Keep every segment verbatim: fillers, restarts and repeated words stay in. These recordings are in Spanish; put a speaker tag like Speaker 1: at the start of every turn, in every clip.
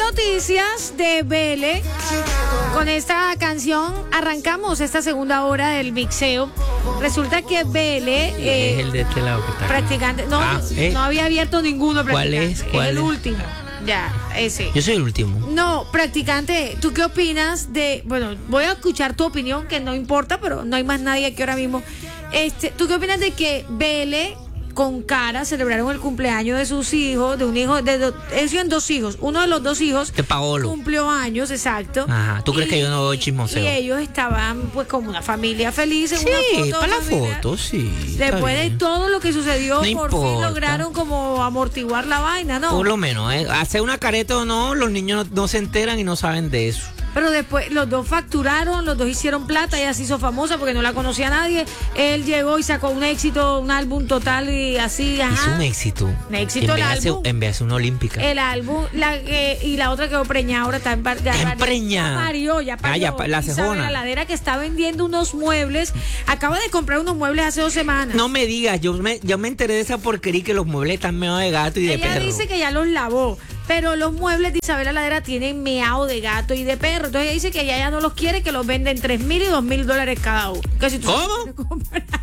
Speaker 1: noticias de Vele. Con esta canción arrancamos esta segunda hora del mixeo. Resulta que Vele eh,
Speaker 2: es el de este lado que está
Speaker 1: practicante. No,
Speaker 2: ah, ¿eh?
Speaker 1: no había abierto ninguno
Speaker 2: ¿Cuál
Speaker 1: practicante.
Speaker 2: es? ¿Cuál
Speaker 1: es el
Speaker 2: es?
Speaker 1: último. Ya, ese.
Speaker 2: Yo soy el último.
Speaker 1: No, practicante, ¿tú qué opinas de...? Bueno, voy a escuchar tu opinión, que no importa, pero no hay más nadie aquí ahora mismo. Este, ¿tú qué opinas de que Vele con Cara celebraron el cumpleaños de sus hijos, de un hijo, de do, ellos tienen dos hijos, uno de los dos hijos
Speaker 2: de Paolo
Speaker 1: cumplió años, exacto.
Speaker 2: Ajá, ¿tú
Speaker 1: y,
Speaker 2: crees que yo no doy chismoseo?
Speaker 1: Y ellos estaban pues como una familia feliz en
Speaker 2: sí,
Speaker 1: una foto.
Speaker 2: para la
Speaker 1: familiar.
Speaker 2: foto, sí.
Speaker 1: Después de todo lo que sucedió,
Speaker 2: no
Speaker 1: por
Speaker 2: importa.
Speaker 1: fin lograron como amortiguar la vaina, ¿no?
Speaker 2: Por lo menos, ¿eh? Hacer una careta o no, los niños no, no se enteran y no saben de eso.
Speaker 1: Pero después los dos facturaron, los dos hicieron plata, ella se hizo famosa porque no la conocía nadie. Él llegó y sacó un éxito, un álbum total y así, ajá.
Speaker 2: Hizo un éxito.
Speaker 1: Un éxito el álbum.
Speaker 2: En vez de hacer una olímpica.
Speaker 1: El álbum, la, eh, y la otra quedó preñada, ahora está en bar, ya,
Speaker 2: ¿Está preñada?
Speaker 1: Ya parió, ya parió.
Speaker 2: Ah, ya, la cejona.
Speaker 1: La ladera que está vendiendo unos muebles, acaba de comprar unos muebles hace dos semanas.
Speaker 2: No me digas, yo me, yo me enteré de esa porquería que los muebles están meados de gato y de
Speaker 1: ella
Speaker 2: perro.
Speaker 1: Ella dice que ya los lavó. Pero los muebles de Isabela Ladera tienen meao de gato y de perro. Entonces ella dice que ella ya no los quiere, que los venden tres mil y dos mil dólares cada uno. Que si tú
Speaker 2: ¿Cómo?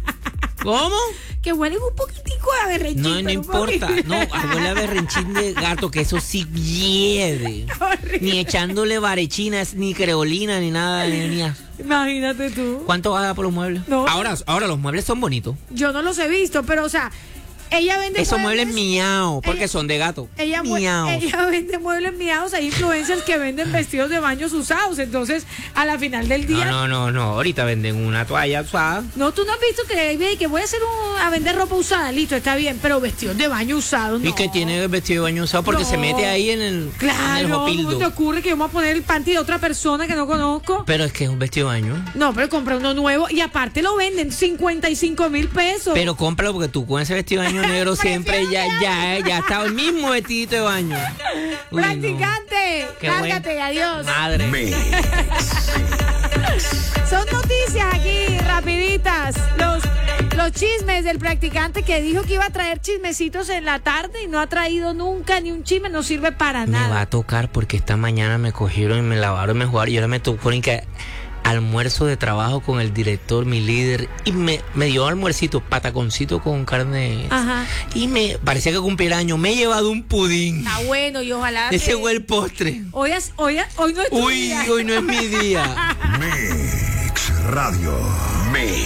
Speaker 2: ¿Cómo?
Speaker 1: Que huelen un poquitico a berrenchín.
Speaker 2: No, no importa.
Speaker 1: Poquito.
Speaker 2: No, huele a berrenchín de gato, que eso sí hiede. Ni echándole varechinas, ni creolina, ni nada. Ni, ni a...
Speaker 1: Imagínate tú.
Speaker 2: ¿Cuánto va a dar por los muebles?
Speaker 1: No.
Speaker 2: Ahora, ahora los muebles son bonitos.
Speaker 1: Yo no los he visto, pero o sea... Ella vende
Speaker 2: esos
Speaker 1: muebles,
Speaker 2: muebles miau, porque
Speaker 1: ella,
Speaker 2: son de gato.
Speaker 1: Ella,
Speaker 2: miau.
Speaker 1: ella vende muebles miados, hay influencers que venden vestidos de baños usados, entonces a la final del día.
Speaker 2: No, no, no, no, ahorita venden una toalla usada.
Speaker 1: No, tú no has visto que, que voy a hacer un, a vender ropa usada, listo, está bien, pero vestidos de baño usados, no.
Speaker 2: Y que tiene el vestido de baño usado porque
Speaker 1: no.
Speaker 2: se mete ahí en el
Speaker 1: Claro,
Speaker 2: en el
Speaker 1: ¿cómo
Speaker 2: jopildo.
Speaker 1: te ocurre que vamos a poner el panty de otra persona que no conozco?
Speaker 2: Pero es que es un vestido de baño.
Speaker 1: No, pero compré uno nuevo y aparte lo venden cincuenta y cinco mil pesos.
Speaker 2: Pero cómpralo porque tú con ese vestido de baño negro siempre ya, ya, ya está el mismo vestidito de baño. Uy,
Speaker 1: practicante,
Speaker 2: no.
Speaker 1: lárgate,
Speaker 2: buen...
Speaker 1: adiós.
Speaker 2: Madre.
Speaker 1: Son noticias aquí, rapiditas. Los, los chismes del practicante que dijo que iba a traer chismecitos en la tarde y no ha traído nunca ni un chisme, no sirve para nada.
Speaker 2: Me va a tocar porque esta mañana me cogieron y me lavaron y me jugaron y ahora me tocó que almuerzo de trabajo con el director, mi líder, y me, me dio almuercito, pataconcito con carne.
Speaker 1: Ajá.
Speaker 2: Y me parecía que cumpliera año. Me he llevado un pudín.
Speaker 1: Está bueno y ojalá.
Speaker 2: Ese
Speaker 1: que...
Speaker 2: fue el postre.
Speaker 1: Hoy, es, hoy, hoy no es tu
Speaker 2: Uy,
Speaker 1: día.
Speaker 2: hoy no es mi día.
Speaker 3: Mix Radio. Mix.